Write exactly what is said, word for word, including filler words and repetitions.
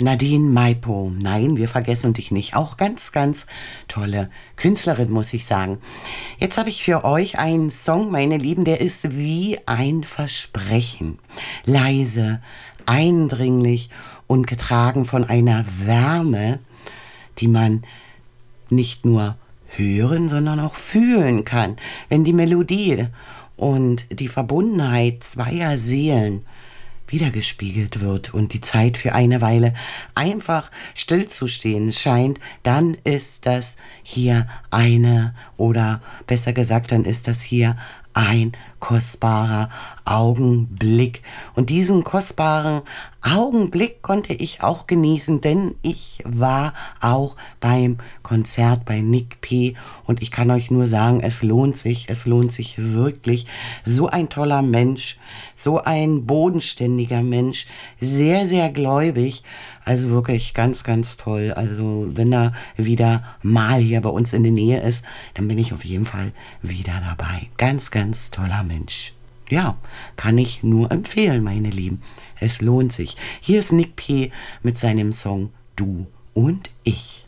Nadine Maipo. Nein, wir vergessen dich nicht. Auch ganz, ganz tolle Künstlerin, muss ich sagen. Jetzt habe ich für euch einen Song, meine Lieben, der ist wie ein Versprechen. Leise, eindringlich und getragen von einer Wärme, die man nicht nur hören, sondern auch fühlen kann. Wenn die Melodie und die Verbundenheit zweier Seelen wiedergespiegelt wird und die Zeit für eine Weile einfach stillzustehen scheint, dann ist das hier eine, oder besser gesagt, dann ist das hier ein kostbarer Augenblick. Und diesen kostbaren Augenblick konnte ich auch genießen, denn ich war auch beim Konzert bei Nick P. Und ich kann euch nur sagen, es lohnt sich, es lohnt sich wirklich. So ein toller Mensch, so ein bodenständiger Mensch, sehr, sehr gläubig. Also wirklich ganz, ganz toll. Also wenn er wieder mal hier bei uns in der Nähe ist, dann bin ich auf jeden Fall wieder dabei. Ganz, ganz toller Mensch. Ja, kann ich nur empfehlen, meine Lieben. Es lohnt sich. Hier ist Nick P. mit seinem Song Du und ich.